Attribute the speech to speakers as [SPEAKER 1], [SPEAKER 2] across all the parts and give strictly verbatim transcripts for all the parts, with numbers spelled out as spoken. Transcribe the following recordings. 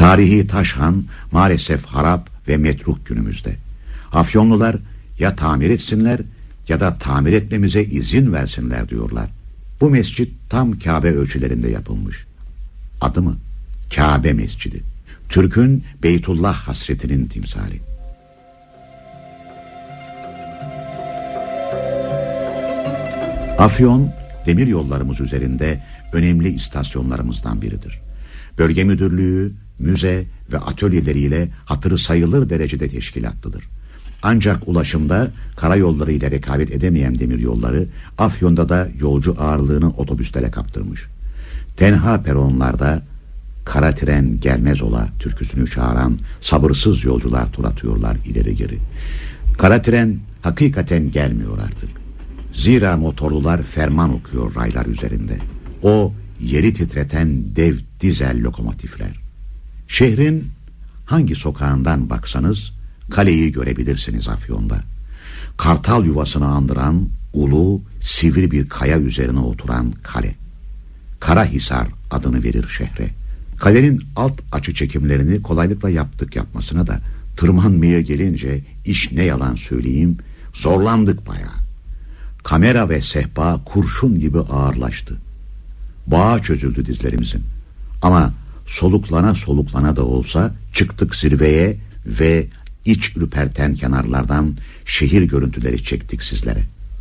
[SPEAKER 1] Tarihi Taşhan maalesef harap ve metruk günümüzde. Afyonlular ya tamir etsinler ya da tamir etmemize izin versinler diyorlar. Bu mescit tam Kabe ölçülerinde yapılmış. Adı mı? Kabe Mescidi. Türk'ün Beytullah hasretinin timsali. Afyon, demir yollarımız üzerinde önemli istasyonlarımızdan biridir. Bölge müdürlüğü, müze ve atölyeleriyle hatırı sayılır derecede teşkilatlıdır. Ancak ulaşımda karayolları ile rekabet edemeyen demiryolları Afyon'da da yolcu ağırlığını otobüslere kaptırmış. Tenha peronlarda kara tren gelmez ola türküsünü çağıran sabırsız yolcular tur atıyorlar ileri geri. Kara tren hakikaten gelmiyor artık. Zira motorlular ferman okuyor raylar üzerinde. O yeri titreten dev dizel lokomotifler. Şehrin hangi sokağından baksanız kaleyi görebilirsiniz Afyon'da. Kartal yuvasını andıran ulu, sivri bir kaya üzerine oturan kale. Karahisar adını verir şehre. Kalenin alt açı çekimlerini kolaylıkla yaptık yapmasına da tırmanmaya gelince iş ne yalan söyleyeyim zorlandık bayağı. Kamera ve sehpa kurşun gibi ağırlaştı. Bağa çözüldü dizlerimizin. Ama soluklana soluklana da olsa çıktık zirveye ve iç ürperten kenarlardan şehir görüntüleri çektik sizlere.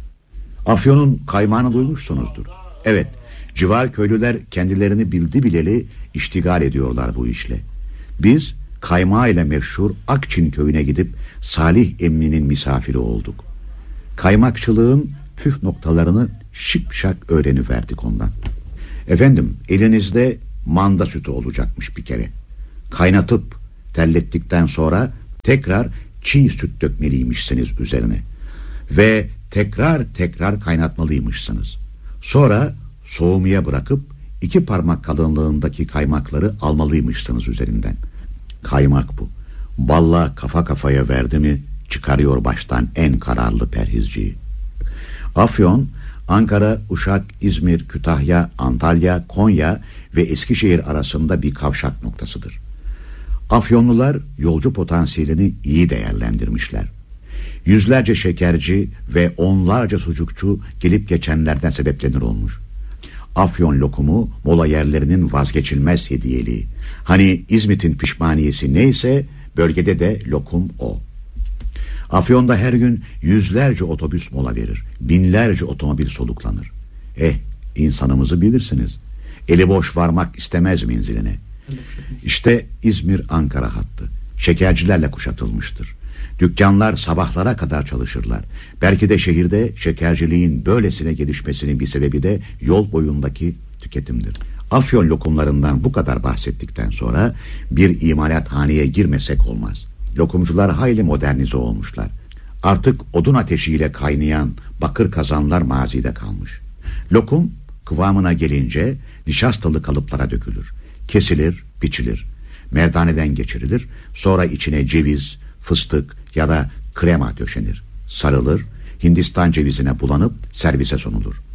[SPEAKER 1] Afyon'un kaymağını duymuşsunuzdur. Evet, civar köylüler kendilerini bildi bileli iştigal ediyorlar bu işle. Biz kaymağı ile meşhur Akçin köyüne gidip Salih Emmi'nin misafiri olduk. Kaymakçılığın püf noktalarını şipşak öğreniverdik ondan. Efendim, elinizde manda sütü olacakmış bir kere. Kaynatıp terlettikten sonra tekrar çiğ süt dökmeliymişsiniz üzerine. Ve tekrar tekrar kaynatmalıymışsınız. Sonra soğumaya bırakıp iki parmak kalınlığındaki kaymakları almalıymışsınız üzerinden. Kaymak bu. Balla kafa kafaya verdi mi çıkarıyor baştan en kararlı perhizciyi. Afyon, Ankara, Uşak, İzmir, Kütahya, Antalya, Konya ve Eskişehir arasında bir kavşak noktasıdır. Afyonlular yolcu potansiyelini iyi değerlendirmişler. Yüzlerce şekerci ve onlarca sucukçu gelip geçenlerden sebeplenir olmuş. Afyon lokumu mola yerlerinin vazgeçilmez hediyeliği. Hani İzmit'in pişmaniyesi neyse bölgede de lokum o. Afyon'da her gün yüzlerce otobüs mola verir. Binlerce otomobil soluklanır. Eh, insanımızı bilirsiniz. Eli boş varmak istemez menziline. İşte İzmir-Ankara hattı. Şekercilerle kuşatılmıştır. Dükkanlar sabahlara kadar çalışırlar. Belki de şehirde şekerciliğin böylesine gelişmesinin bir sebebi de yol boyundaki tüketimdir. Afyon lokumlarından bu kadar bahsettikten sonra bir imalathaneye girmesek olmaz. Lokumcular hayli modernize olmuşlar. Artık odun ateşiyle kaynayan bakır kazanlar mazide kalmış. Lokum kıvamına gelince nişastalı kalıplara dökülür. Kesilir, biçilir. Merdaneden geçirilir. Sonra içine ceviz, fıstık ya da krema döşenir. Sarılır, Hindistan cevizine bulanıp servise sunulur.